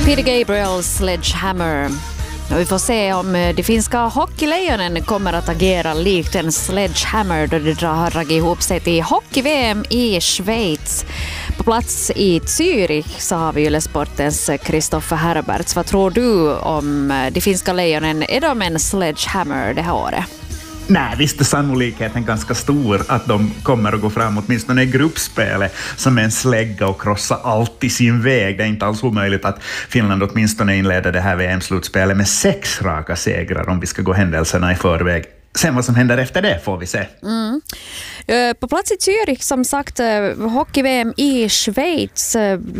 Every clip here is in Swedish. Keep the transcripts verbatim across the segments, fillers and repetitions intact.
Peter Gabriels Sledgehammer. Och vi får se om de finska hockeylejonen kommer att agera likt en sledgehammer då det har dragit ihop sig till hockey-V M i Schweiz. På plats i Zürich så har vi Ylesportens Kristoffer Herberts. Vad tror du om de finska lejonen? Är de en sledgehammer det här året? Nej, visst är sannolikheten ganska stor att de kommer att gå fram åtminstone i gruppspelet som en slägga och krossa allt i sin väg. Det är inte alls omöjligt att Finland åtminstone inleder det här V M-slutspelet med sex raka segrar om vi ska gå händelserna i förväg. Sen vad som händer efter det får vi se. Mm. På plats i Zürich, som sagt, hockey-V M i Schweiz.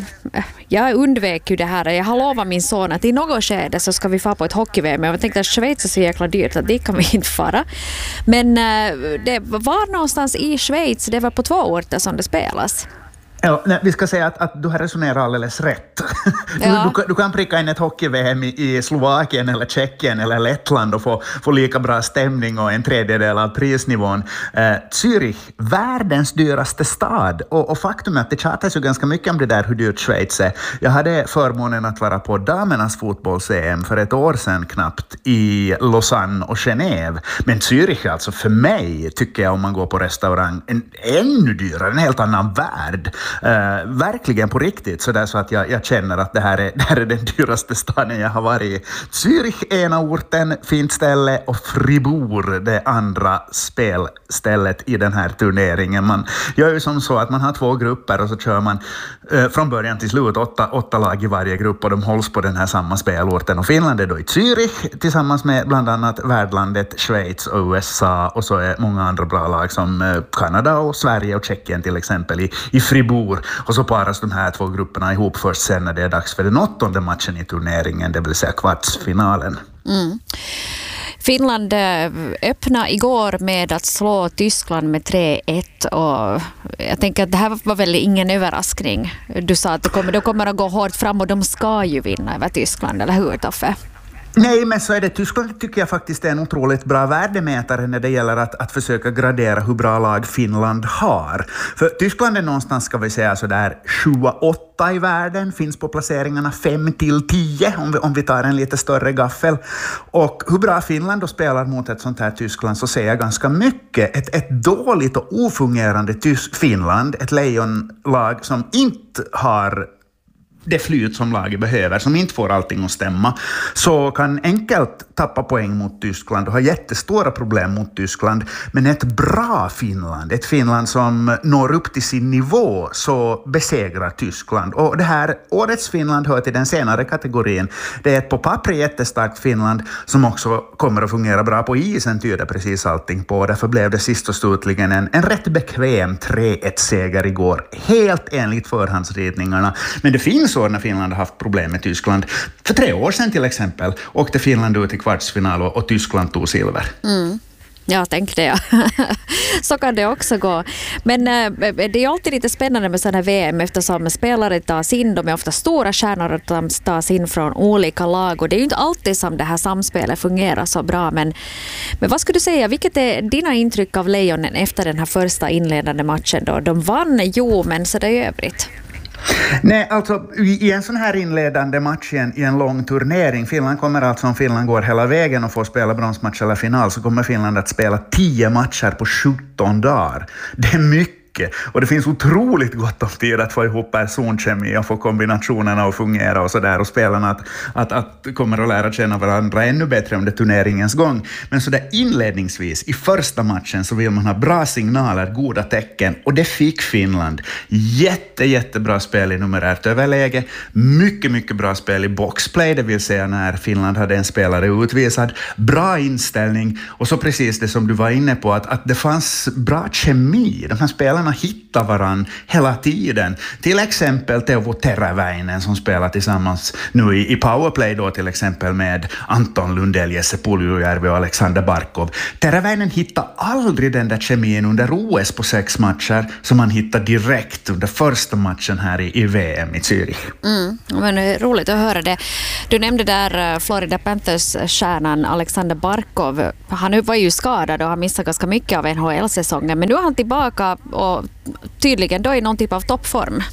Jag undvek ju det här. Jag har lovat min son att i något skede så ska vi få på ett hockey-V M. Jag tänkte att Schweiz är så jäkla dyrt att det kan vi inte fara. Men det var någonstans i Schweiz, det var på två orter som det spelas. Ja, nej, vi ska säga att, att du har resonerat alldeles rätt. Ja. Du, du, du kan pricka in ett hockey-V M i, i Slovakien eller Tjeckien eller Lettland och få, få lika bra stämning och en tredjedel av prisnivån. Eh, Zürich, världens dyraste stad. Och, och faktum är att det tjatas ju ganska mycket om det där hur dyrt Schweiz är. Jag hade förmånen att vara på damernas fotbolls-E M för ett år sedan knappt i Lausanne och Genève. Men Zürich alltså för mig, tycker jag, om man går på restaurang, en, ännu dyrare, en helt annan värld. Uh, verkligen på riktigt, så där så att jag, jag känner att det här, är, det här är den dyraste staden jag har varit i. Zürich ena orten, fint ställe, och Fribourg det andra spelstället i den här turneringen. Man gör ju som så att man har två grupper och så kör man uh, från början till slut åtta, åtta lag i varje grupp och de hålls på den här samma spelorten. Och Finland är då i Zürich tillsammans med bland annat värdlandet Schweiz och U S A, och så är många andra bra lag som uh, Kanada och Sverige och Tjeckien till exempel i, i Fribourg. Och så paras de här två grupperna ihop först sen när det är dags för den åttonde matchen i turneringen, det vill säga kvartsfinalen. Mm. Finland öppnade igår med att slå Tyskland med tre ett, och jag tänker att det här var väl ingen överraskning. Du sa att det kommer, de kommer att gå hårt fram och de ska ju vinna över Tyskland, eller hur, Toffe? Nej, men så är det. Tyskland tycker jag faktiskt är en otroligt bra värdemätare när det gäller att, att försöka gradera hur bra lag Finland har. För Tyskland är någonstans, ska vi säga, så där sju åtta i världen, finns på placeringarna fem till tio om vi, om vi tar en lite större gaffel. Och hur bra Finland då spelar mot ett sånt här Tyskland så säger jag ganska mycket. Ett, ett dåligt och ofungerande Tysk Finland, ett lejonlag som inte har det flyt som laget behöver, som inte får allting att stämma, så kan enkelt tappa poäng mot Tyskland och ha jättestora problem mot Tyskland. Men ett bra Finland, ett Finland som når upp till sin nivå, så besegrar Tyskland. Och det här årets Finland hör till den senare kategorin. Det är ett på pappret jättestarkt Finland som också kommer att fungera bra på isen, tyder precis allting på. Därför blev det sist och slutligen en, en rätt bekväm tre ett-seger igår, helt enligt förhandsritningarna. Men det finns år när Finland har haft problem med Tyskland. För tre år sedan till exempel åkte Finland ut i kvartsfinal och, och Tyskland tog silver. Mm. Ja, tänkte jag. Så kan det också gå. Men äh, det är alltid lite spännande med sådana här V M eftersom spelare tas in, de är ofta stora stjärnor och de tas in från olika lag, och det är ju inte alltid som det här samspelet fungerar så bra. Men, men vad skulle du säga, vilket är dina intryck av lejonen efter den här första inledande matchen då? De vann, jo, men så det är övrigt. Nej, alltså i en sån här inledande match i en, i en lång turnering, Finland kommer alltså, om Finland går hela vägen och får spela bronsmatch eller final, så kommer Finland att spela tio matcher på sjutton dagar. Det är mycket. Och det finns otroligt gott om tid att få ihop personkemi och få kombinationerna att fungera och sådär, och spelarna att, att, att kommer att lära känna varandra ännu bättre under turneringens gång. Men så där inledningsvis i första matchen så vill man ha bra signaler, goda tecken, och det fick Finland. Jätte, jättebra spel i numerärt överläge, mycket, mycket bra spel i boxplay, det vill säga när Finland hade en spelare utvisad, bra inställning, och så precis det som du var inne på, att, att det fanns bra kemi. De här spelarna hitta varann hela tiden. Till exempel Teuvo Teräväinen som spelar tillsammans nu i, i powerplay då till exempel med Anton Lundell, Jesse Puljujärvi och Alexander Barkov. Teräväinen hittar aldrig den där kemin under O S på sex matcher som han hittar direkt under första matchen här i, i V M i Zürich. Mm, men roligt att höra det. Du nämnde där Florida Panthers-stjärnan Alexander Barkov. Han var ju skadad och har missat ganska mycket av N H L-säsongen, men nu är han tillbaka och tydligen då i någon typ av toppform.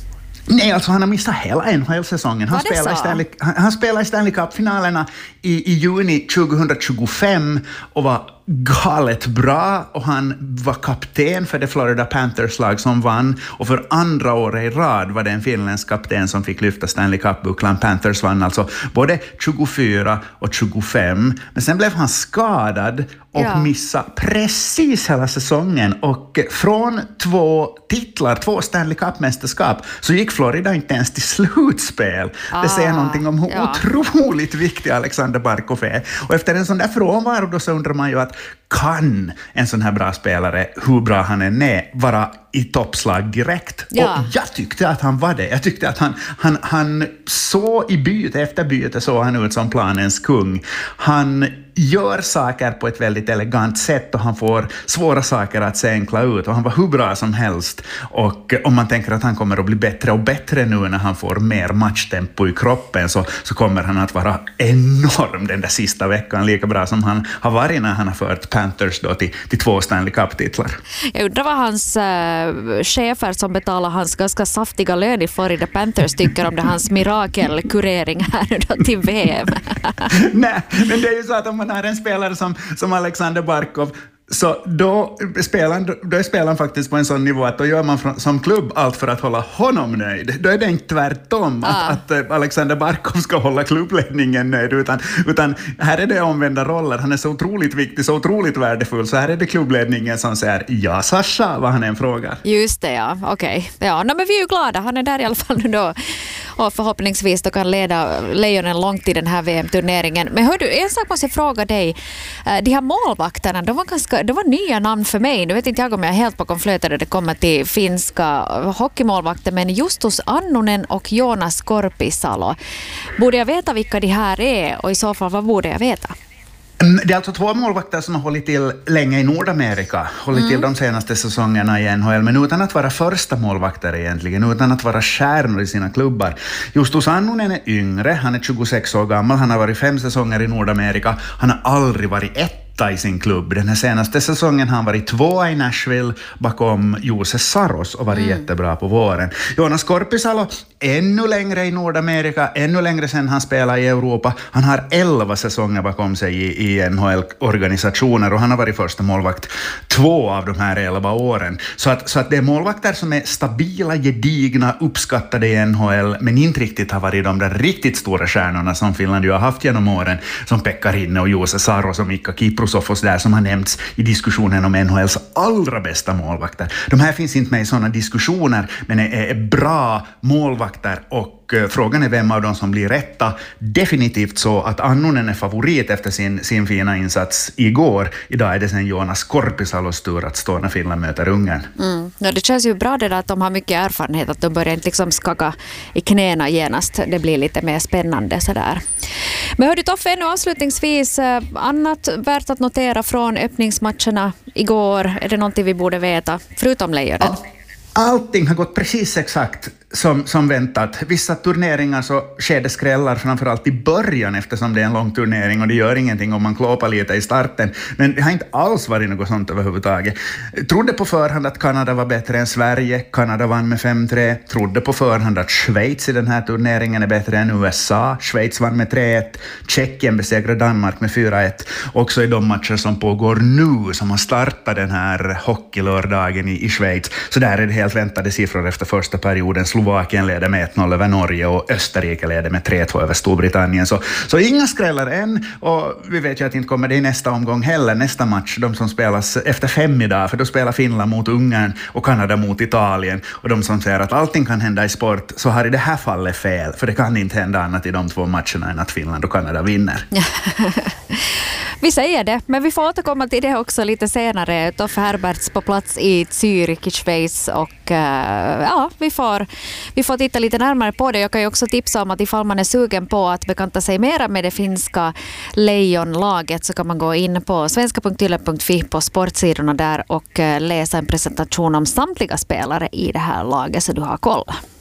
Nej, alltså han har missat hela N H L-säsongen. Han spelar, Stanley, han, han spelar i Stanley Cup-finalerna i, i juni tjugohundratjugofem och var galet bra, och han var kapten för det Florida Panthers-lag som vann, och för andra året i rad var det en finländsk kapten som fick lyfta Stanley Cup-bucklan. Panthers vann alltså både tjugofyra och tjugofem, men sen blev han skadad och ja. missade precis hela säsongen, och från två titlar, två Stanley Cup-mästerskap, så gick Florida inte ens till slutspel. Ah, det säger någonting om hur ja. otroligt viktig Alexander Barkov är. Och efter en sån där frånvaro då så undrar man ju att kan en sån här bra spelare, hur bra han än är, vara i toppslag direkt? Ja. Och jag tyckte att han var det. Jag tyckte att han, han, han så i byte efter byte så han ut som planens kung. Han gör saker på ett väldigt elegant sätt, och han får svåra saker att se enkla ut, och han var hur bra som helst. Och om man tänker att han kommer att bli bättre och bättre nu när han får mer matchtempo i kroppen, så, så kommer han att vara enorm den där sista veckan, lika bra som han har varit när han har fört Panthers då till, till två Stanley Cup-titlar. Jag undrar vad hans äh, chefer som betalar hans ganska saftiga lön i Florida Panthers tycker om det, hans mirakelkurering här nu då till V M. Nej, men det är ju så att om man har en spelare som, som Alexander Barkov, så då, spelar, då är spelaren faktiskt på en sån nivå att då gör man från, som klubb allt för att hålla honom nöjd. Då är det inte tvärtom ah. att, att Alexander Barkov ska hålla klubbledningen nöjd, utan, utan här är det omvända roller. Han är så otroligt viktig, så otroligt värdefull, så här är det klubbledningen som säger ja Sasha, vad han än frågar. Just det, ja. Okej. Okay. Ja, no, men vi är ju glada. Han är där i alla fall nu då, och förhoppningsvis då kan leda Lejonen långt i den här V M-turneringen. Men hör du, en sak måste jag fråga dig. De här målvakterna, de var ganska det var nya namn för mig. Nu vet inte jag om jag är helt bakom flötet när det kommer till finska hockeymålvakter, men Justus Annunen och Joonas Korpisalo. Borde jag veta vilka de här är, och i så fall vad borde jag veta? Det är alltså två målvakter som har hållit till länge i Nordamerika, hållit mm. till de senaste säsongerna i N H L, men utan att vara första målvakter egentligen, utan att vara stjärnor i sina klubbar. Justus Annunen är yngre, han är tjugosex år gammal, han har varit fem säsonger i Nordamerika, han har aldrig varit ett i sin klubb. Den här senaste säsongen har han varit tvåa i Nashville bakom Jose Saros och varit mm. jättebra på våren. Joonas Korpisalo ännu längre i Nordamerika, ännu längre sedan han spelade i Europa. Han har elva säsonger bakom sig i, i N H L-organisationer, och han har varit första målvakt två av de här elva åren. Så att, så att det är målvakter som är stabila, gedigna, uppskattade i N H L, men inte riktigt har varit de där riktigt stora stjärnorna som Finland ju har haft genom åren, som Pekka Rinne och Jose Saros och Mika Kiprusofos där, som har nämnts i diskussionen om N H L:s allra bästa målvakter. De här finns inte med i sådana diskussioner, men är, är bra målvakter, och frågan är vem av dem som blir rätta. Definitivt så att Annunen är favorit efter sin, sin fina insats igår. Idag är det sen Joonas Korpisalos tur att stå när Finland möter Ungern. Mm. Ja, det känns ju bra det där att de har mycket erfarenhet, att de börjar inte liksom skaka i knäna genast. Det blir lite mer spännande sådär. Men hör du Toffe, ännu avslutningsvis, annat värt att notera från öppningsmatcherna igår? Är det någonting vi borde veta, förutom Lejonen? Ja. Allting har gått precis exakt som, som väntat. Vissa turneringar så sker det skrällar, framförallt i början, eftersom det är en lång turnering, och det gör ingenting om man klåpar lite i starten. Men det har inte alls varit något sånt överhuvudtaget. Trodde på förhand att Kanada var bättre än Sverige. Kanada vann med fem tre. Trodde på förhand att Schweiz i den här turneringen är bättre än U S A. Schweiz vann med tre ett. Tjeckien besegrade Danmark med fyra ett. Också i de matcher som pågår nu, som har startat den här hockeylördagen i, i Schweiz. Så där är det helt väntade siffror efter första perioden. Slovakien leder med ett noll över Norge, och Österrike leder med tre två över Storbritannien. Så, så inga skrällar än, och vi vet ju att inte kommer det i nästa omgång heller. Nästa match, de som spelas efter fem idag, för då spelar Finland mot Ungern och Kanada mot Italien. Och de som säger att allting kan hända i sport, så har i det här fallet fel, för det kan inte hända annat i de två matcherna än att Finland och Kanada vinner. Vi säger det, men vi får återkomma till det också lite senare. Toffe Herberts på plats i Zürich i Schweiz, och uh, ja, vi får, vi får titta lite närmare på det. Jag kan ju också tipsa om att ifall man är sugen på att bekanta sig mera med det finska lejonlaget, så kan man gå in på svenska punkt yle punkt fi på sportsidorna där och uh, läsa en presentation om samtliga spelare i det här laget, så du har koll.